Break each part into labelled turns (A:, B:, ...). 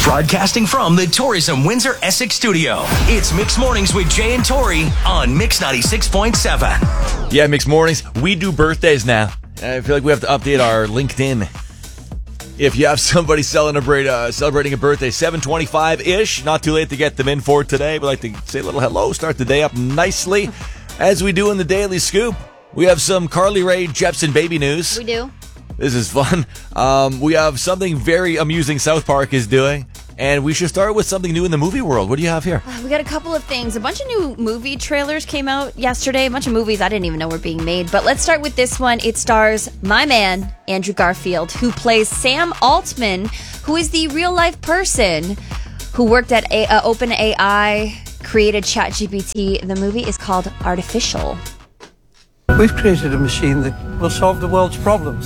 A: Broadcasting from the Tourism Windsor Essex studio, it's Mix Mornings with Jay and Tori on Mix 96.7.
B: Yeah, Mix Mornings. We do birthdays now. I feel like we have to update our LinkedIn. If you have somebody celebrating a birthday, 7:25-ish, not too late to get them in for today. We'd like to say a little hello, start the day up nicely. As we do in the Daily Scoop, we have some Carly Rae Jepsen baby news.
C: We do.
B: This is fun. We have something very amusing South Park is doing. And we should start with something new in the movie world. What do you have here?
C: We got a couple of things. A bunch of new movie trailers came out yesterday. A bunch of movies I didn't even know were being made. But let's start with this one. It stars my man, Andrew Garfield, who plays Sam Altman, who is the real-life person who worked at OpenAI, created ChatGPT. The movie is called Artificial.
D: We've created a machine that will solve the world's problems.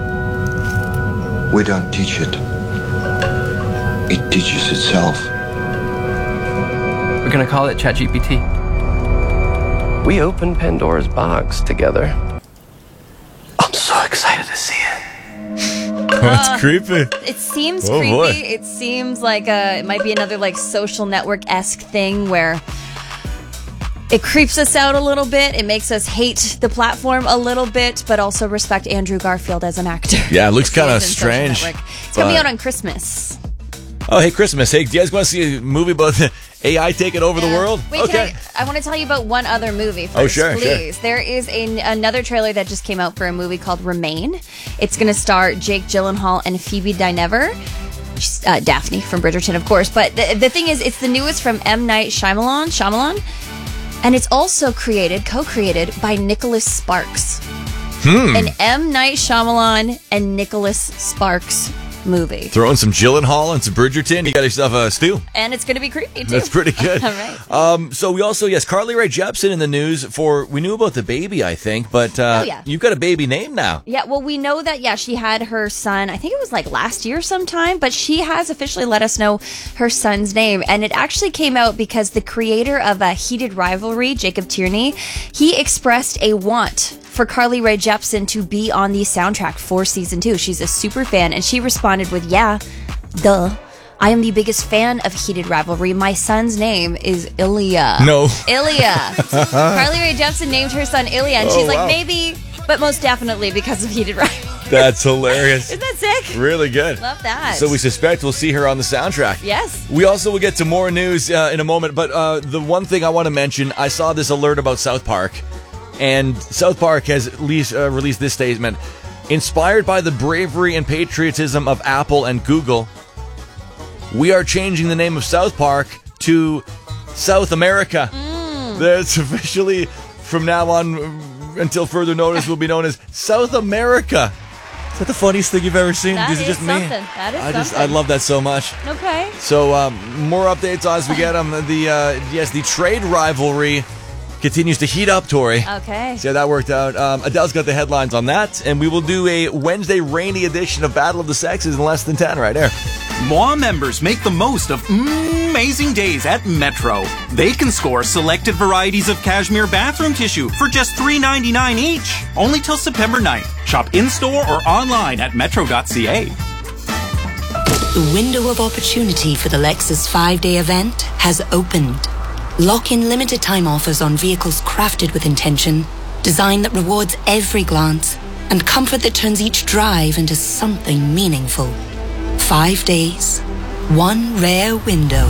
E: We don't teach it. It teaches itself.
F: We're gonna call it ChatGPT. We opened Pandora's box together.
E: I'm so excited to see it.
B: That's creepy.
C: It seems
B: Oh,
C: creepy.
B: boy.
C: It seems like it might be another like social network-esque thing where it creeps us out a little bit. It makes us hate the platform a little bit, but also respect Andrew Garfield as an actor.
B: Yeah, it looks kind of
C: It's in Social
B: strange.
C: Network. It's coming out on Christmas.
B: Oh, hey, Christmas. Hey, do you guys want to see a movie about AI taking over the world?
C: Wait,
B: Okay.
C: I want to tell you about one other movie first,
B: Oh, sure,
C: please.
B: sure.
C: There is another trailer that just came out for a movie called Remain. It's going to star Jake Gyllenhaal and Phoebe Dynevor. Daphne from Bridgerton, of course. But the thing is, it's the newest from M. Night Shyamalan. And it's also co-created by Nicholas Sparks. An M. Night Shyamalan and Nicholas Sparks movie.
B: Throwing some Gyllenhaal and some Bridgerton. You got yourself a stew.
C: And it's going to be creepy, too.
B: That's pretty good.
C: All right.
B: So we also, Carly Rae Jepsen in the news we knew about the baby, I think, but
C: yeah.
B: you've got a baby name now.
C: Yeah, well, we know that, she had her son, I think it was like last year sometime, but she has officially let us know her son's name. And it actually came out because the creator of Heated Rivalry, Jacob Tierney, he expressed a want for Carly Rae Jepsen to be on the soundtrack for season 2. She's a super fan, and she responded with, yeah, duh. I am the biggest fan of Heated Rivalry. My son's name is Ilya.
B: No.
C: Ilya. Carly Rae Jepsen named her son Ilya, and she's like,
B: wow.
C: maybe, but most definitely because of Heated Rivalry.
B: That's hilarious.
C: Isn't that sick?
B: Really good.
C: Love that.
B: So we suspect we'll see her on the soundtrack.
C: Yes.
B: We also will get to more news in a moment, but the one thing I want to mention, I saw this alert about South Park, and South Park has at least released this statement. Inspired by the bravery and patriotism of Apple and Google, we are changing the name of South Park to South America. That's officially, from now on, until further notice, will be known as South America. Is that the funniest thing you've ever seen?
C: That
B: Is it
C: is
B: just me?
C: something. That is something.
B: I love that so much.
C: Okay.
B: So more updates as we get them. The trade rivalry continues to heat up, Tori.
C: Okay.
B: See how that worked out. Adele's got the headlines on that, and we will do a Wednesday rainy edition of Battle of the Sexes in less than 10 right there.
G: Moi members make the most of amazing days at Metro. They can score selected varieties of cashmere bathroom tissue for just $3.99 each. Only till September 9th. Shop in-store or online at metro.ca.
H: The window of opportunity for the Lexus 5-day event has opened. Lock in limited time offers on vehicles crafted with intention, design that rewards every glance, and comfort that turns each drive into something meaningful. 5 days, one rare window.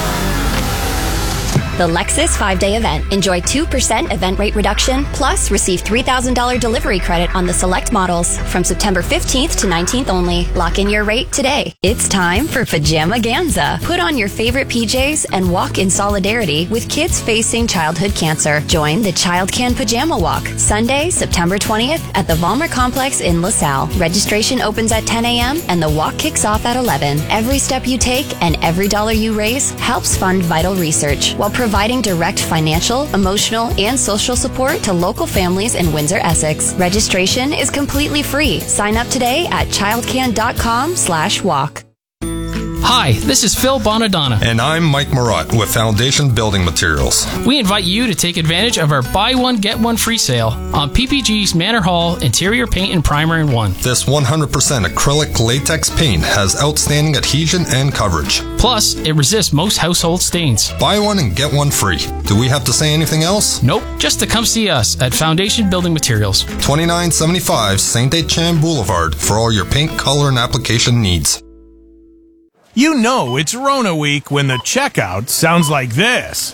I: The Lexus 5-day event. Enjoy 2% event rate reduction, plus receive $3,000 delivery credit on the select models from September 15th to 19th only. Lock in your rate today. It's time for Pajamaganza. Put on your favorite PJs and walk in solidarity with kids facing childhood cancer. Join the Child Can Pajama Walk, Sunday, September 20th at the Valmer Complex in LaSalle. Registration opens at 10 a.m. and the walk kicks off at 11. Every step you take and every dollar you raise helps fund vital research while providing direct financial, emotional, and social support to local families in Windsor, Essex. Registration is completely free. Sign up today at childcan.com/walk.
J: Hi, this is Phil Bonadonna.
K: And I'm Mike Marotte with Foundation Building Materials.
J: We invite you to take advantage of our buy one, get one free sale on PPG's Manor Hall interior paint and primer in one.
K: This 100% acrylic latex paint has outstanding adhesion and coverage.
J: Plus, it resists most household stains.
K: Buy one and get one free. Do we have to say anything else?
J: Nope, just to come see us at Foundation Building Materials.
K: 2975 St. Etienne Boulevard for all your paint, color, and application needs.
L: You know it's Rona week when the checkout sounds like this.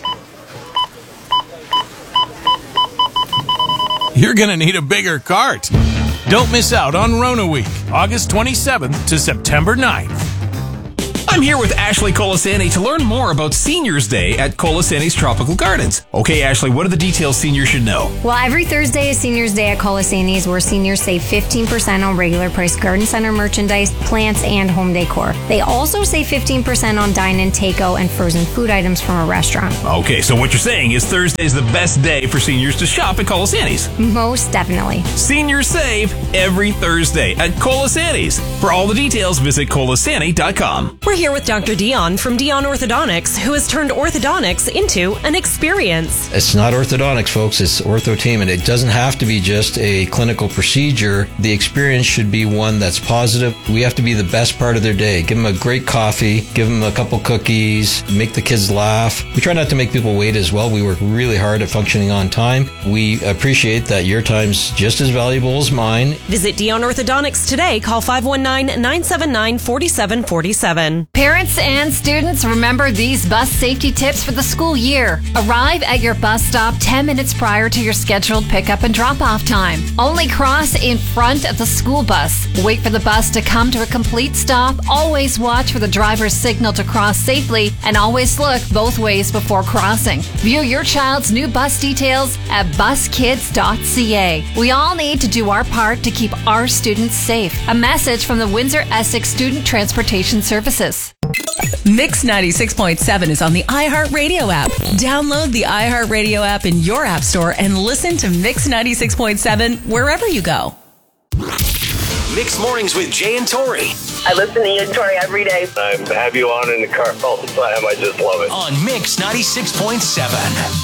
L: You're gonna need a bigger cart. Don't miss out on Rona week, August 27th to September 9th.
M: I'm here with Ashley Colasani to learn more about Seniors Day at Colasani's Tropical Gardens. Okay, Ashley, what are the details seniors should know?
N: Well, every Thursday is Seniors Day at Colasani's, where seniors save 15% on regular price garden center merchandise, plants, and home decor. They also save 15% on dine-in, takeout, and frozen food items from a restaurant.
M: Okay, so what you're saying is Thursday is the best day for seniors to shop at Colasani's.
N: Most definitely.
M: Seniors save every Thursday at Colasani's. For all the details, visit colasani.com.
O: We're here with Dr. Dion from Dion Orthodontics, who has turned orthodontics into an experience.
P: It's not orthodontics, folks. It's orthotainment. It doesn't have to be just a clinical procedure. The experience should be one that's positive. We have to be the best part of their day. Give them a great coffee, give them a couple cookies, make the kids laugh. We try not to make people wait as well. We work really hard at functioning on time. We appreciate that your time's just as valuable as mine.
O: Visit Dion Orthodontics today. Call 519-979-4747.
Q: Parents and students, remember these bus safety tips for the school year. Arrive at your bus stop 10 minutes prior to your scheduled pickup and drop-off time. Only cross in front of the school bus. Wait for the bus to come to a complete stop. Always watch for the driver's signal to cross safely, and always look both ways before crossing. View your child's new bus details at buskids.ca. We all need to do our part to keep our students safe. A message from the Windsor-Essex Student Transportation Services.
R: Mix 96.7 is on the iHeartRadio app. Download the iHeartRadio app in your app store and listen to Mix 96.7 wherever you go.
A: Mixed Mornings with Jay and Tori.
S: I listen to you and Tori every day.
T: I have you on in the car all the time. I just love it.
A: On Mix 96.7.